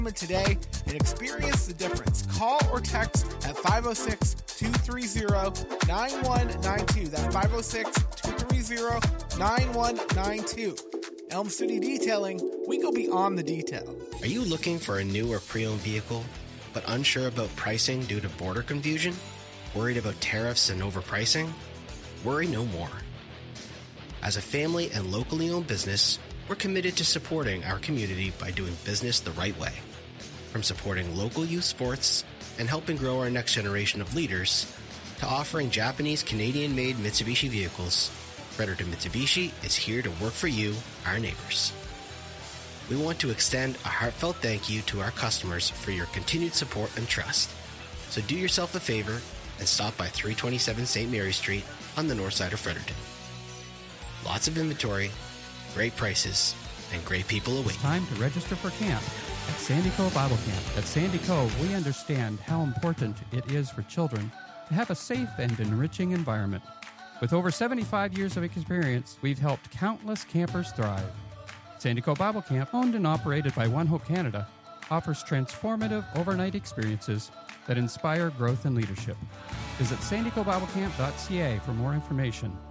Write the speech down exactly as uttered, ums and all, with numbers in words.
today and experience the difference. Call or text at five oh six, two three zero, nine one nine two. That's five oh six, two three zero, nine one nine two. Elm City Detailing, we go beyond the detail. Are you looking for a new or pre-owned vehicle, but unsure about pricing due to border confusion? Worried about tariffs and overpricing? Worry no more. As a family and locally owned business, we're committed to supporting our community by doing business the right way. From supporting local youth sports and helping grow our next generation of leaders, to offering Japanese Canadian-made Mitsubishi vehicles, Fredericton Mitsubishi is here to work for you, our neighbors. We want to extend a heartfelt thank you to our customers for your continued support and trust. So do yourself a favor and stop by three twenty-seven Saint Mary Street on the north side of Fredericton. Lots of inventory, great prices, and great people await. It's time to register for camp at Sandy Cove Bible Camp. At Sandy Cove, we understand how important it is for children to have a safe and enriching environment. With over seventy-five years of experience, we've helped countless campers thrive. Sandy Cove Bible Camp, owned and operated by One Hope Canada, offers transformative overnight experiences that inspire growth and leadership. Visit sandy cove bible camp dot c a for more information.